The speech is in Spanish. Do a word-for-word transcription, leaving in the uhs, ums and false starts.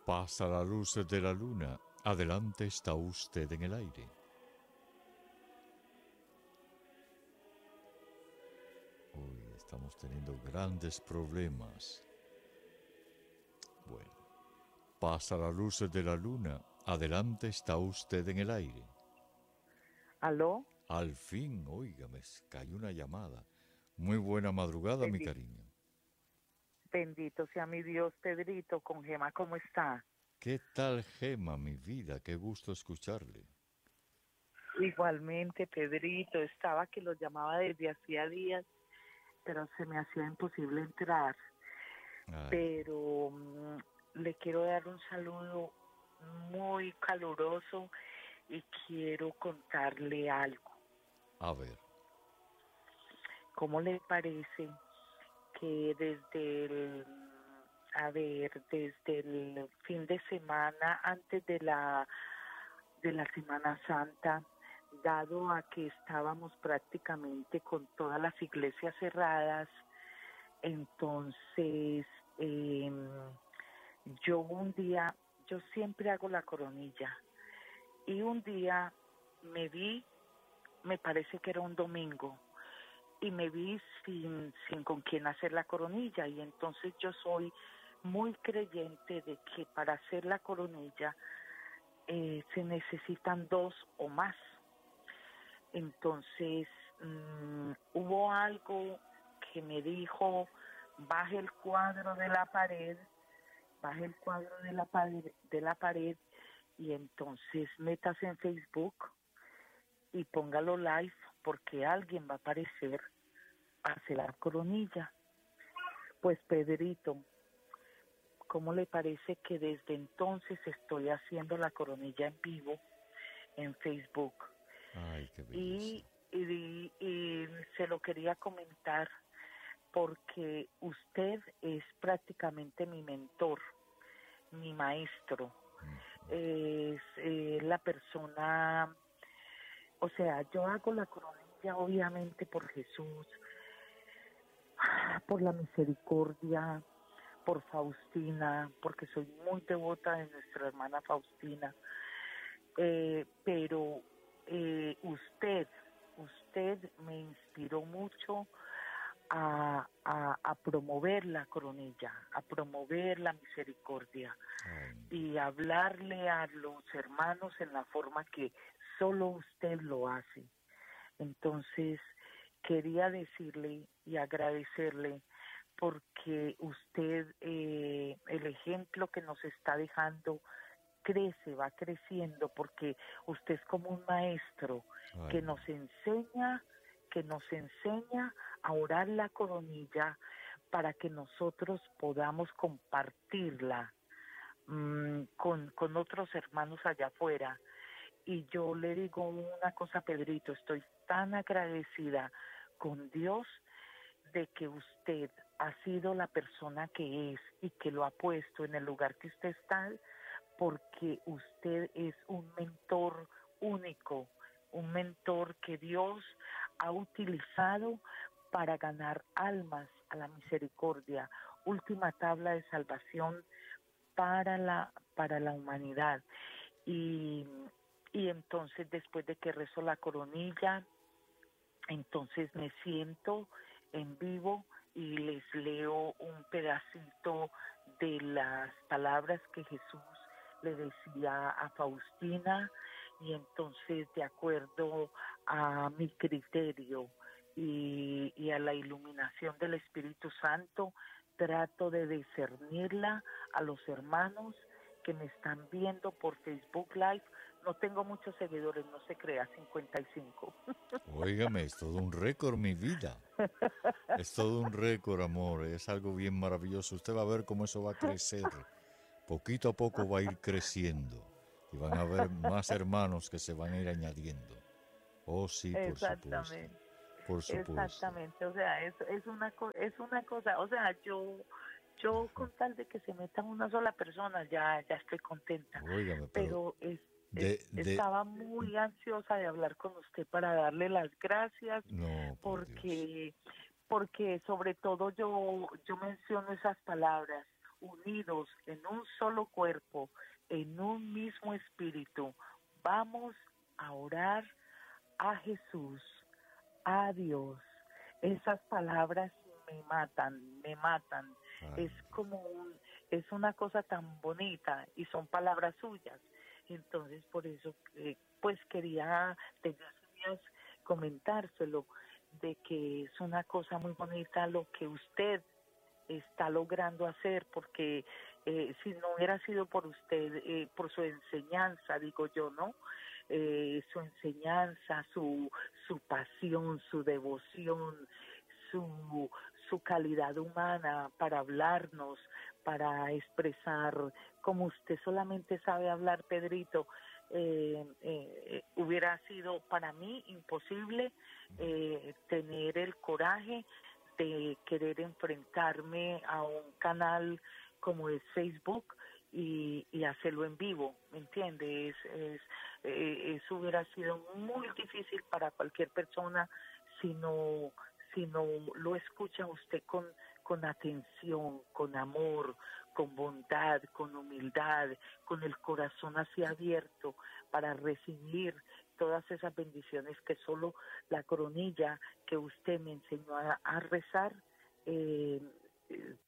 Pasa la luz de la luna, adelante está usted en el aire. Hoy estamos teniendo grandes problemas. Bueno, pasa la luz de la luna, adelante está usted en el aire. ¿Aló? Al fin, oiga, me cayó una llamada. Muy buena madrugada, mi Bendi- cariño. Bendito sea mi Dios, Pedrito, con Gema, ¿cómo está? ¿Qué tal, Gema, mi vida? Qué gusto escucharle. Igualmente, Pedrito, estaba que lo llamaba desde hacía días, pero se me hacía imposible entrar. Ay, Pero mm, le quiero dar un saludo muy caluroso y quiero contarle algo. a ver, ¿Cómo le parece que desde el, a ver, desde el fin de semana, antes de la de la Semana Santa, dado a que estábamos prácticamente con todas las iglesias cerradas, entonces eh, yo un día, yo siempre hago la coronilla, y un día me vi, me parece que era un domingo, y me vi sin, sin con quién hacer la coronilla, y entonces yo soy muy creyente de que para hacer la coronilla eh, se necesitan dos o más. Entonces mmm, hubo algo que me dijo, baje el cuadro de la pared, baje el cuadro de la pared, de la pared y entonces métase en Facebook y póngalo live porque alguien va a aparecer a hacer la coronilla. Pues Pedrito, ¿cómo le parece que desde entonces estoy haciendo la coronilla en vivo en Facebook? ay, qué belleza. Y, y, y se lo quería comentar porque usted es prácticamente mi mentor, mi maestro, es eh, la persona, o sea, yo hago la coronilla obviamente por Jesús, por la misericordia, por Faustina, porque soy muy devota de nuestra hermana Faustina, eh, pero eh, usted, usted me inspiró mucho a, a, a promover la coronilla, a promover la misericordia Ay, y hablarle a los hermanos en la forma que solo usted lo hace. Entonces, quería decirle y agradecerle porque usted, eh, el ejemplo que nos está dejando, crece, va creciendo, porque usted es como un maestro que ay, nos enseña, que nos enseña a orar la coronilla para que nosotros podamos compartirla mmm, con, con otros hermanos allá afuera. Y yo le digo una cosa, Pedrito, estoy tan agradecida con Dios de que usted ha sido la persona que es y que lo ha puesto en el lugar que usted está, porque usted es un mentor único, un mentor que Dios ha utilizado para ganar almas a la misericordia, última tabla de salvación para la para la humanidad. Y, y entonces después de que rezo la coronilla, entonces me siento en vivo y les leo un pedacito de las palabras que Jesús le decía a Faustina, y entonces de acuerdo a mi criterio y, y a la iluminación del Espíritu Santo, trato de discernirla a los hermanos que me están viendo por Facebook Live. No tengo muchos seguidores, no se crea, cincuenta y cinco. óigame, es todo un récord, mi vida. Es todo un récord, amor. Es algo bien maravilloso. Usted va a ver cómo eso va a crecer. Poquito a poco va a ir creciendo. Y van a haber más hermanos que se van a ir añadiendo. Oh, sí, por supuesto. Exactamente, Por supuesto. exactamente, o sea, es, es una co- es una cosa, o sea, yo yo con tal de que se meta una sola persona ya ya estoy contenta, Óigame, pero pero es, es de, de... estaba muy ansiosa de hablar con usted para darle las gracias No, por Dios. porque porque sobre todo yo yo menciono esas palabras. unidos en un solo cuerpo, en un mismo espíritu, vamos a orar a Jesús, a Dios. Esas palabras me matan, me matan. Ay, Es como un, es una cosa tan bonita y son palabras suyas. Entonces, por eso, eh, pues quería desde hace días comentárselo, de que es una cosa muy bonita lo que usted está logrando hacer, porque eh, si no hubiera sido por usted, eh, por su enseñanza, digo yo, ¿no? Eh, su enseñanza, su, su pasión, su devoción, su, su calidad humana para hablarnos, para expresar, como usted solamente sabe hablar, Pedrito, eh, eh, hubiera sido para mí imposible eh, tener el coraje de querer enfrentarme a un canal como es Facebook y, y hacerlo en vivo, ¿me entiendes? Es, es, eh, eso hubiera sido muy difícil para cualquier persona si no, si no lo escucha usted con, con atención, con amor, con bondad, con humildad, con el corazón así abierto para recibir todas esas bendiciones que solo la coronilla que usted me enseñó a, a rezar eh,